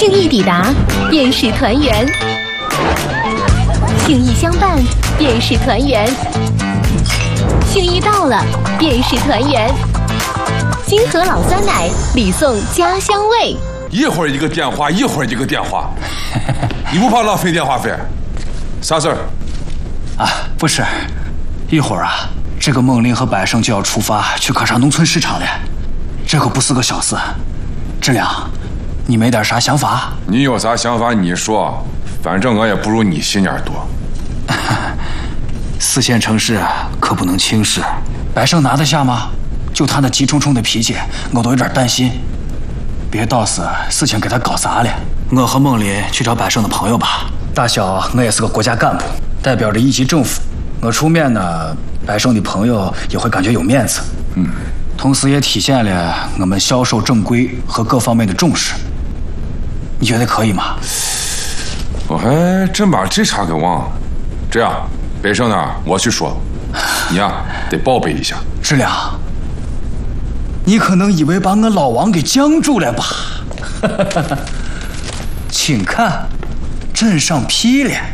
情谊抵达，便是团圆；情谊相伴，便是团圆；情谊到了，便是团圆。金河老酸奶，礼送家乡味。 一会儿一个电话，一会儿一个电话，你不怕浪费电话费？啥事儿？ 啊，不是，一会儿啊，这个孟林和百胜就要出发去考察农村市场了，这可不是个小事。志良，你没点啥想法？ 你有啥想法你说，反正我也不如你心眼多。 4线城市可不能轻视，百胜拿得下吗？就他那急冲冲的脾气，我都有点担心。别到时事情给他搞砸了。我和孟林去找百胜的朋友吧。大小我也是个国家干部，代表着一级政府，我出面呢，百胜的朋友也会感觉有面子。同时也体现了我们销售正规和各方面的重视。你觉得可以吗？ 我还真把这茬给忘了。这样，百胜那儿我去说，你呀得报备一下。 志良，你可能以为把我老王给僵住了吧？请看，朕上批了。